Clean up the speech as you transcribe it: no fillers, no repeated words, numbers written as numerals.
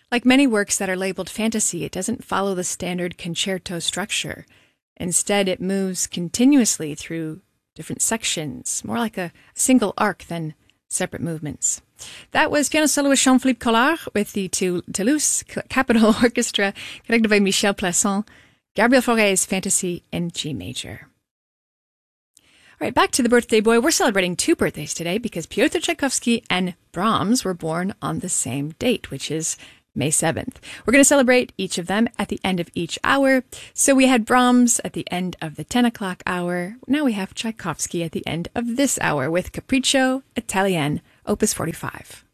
Like many works that are labeled fantasy, it doesn't follow the standard concerto structure. Instead, it moves continuously through different sections, more like a single arc than separate movements. That was piano soloist Jean-Philippe Collard with the Toulouse Capitol Orchestra, conducted by Michel Plasson, Gabriel Fauré's Fantasy in G major. All right, back to the birthday boy. We're celebrating two birthdays today because Pyotr Tchaikovsky and Brahms were born on the same date, which is May 7th. We're going to celebrate each of them at the end of each hour. So we had Brahms at the end of the 10 o'clock hour. Now we have Tchaikovsky at the end of this hour with Capriccio Italien, Opus 45.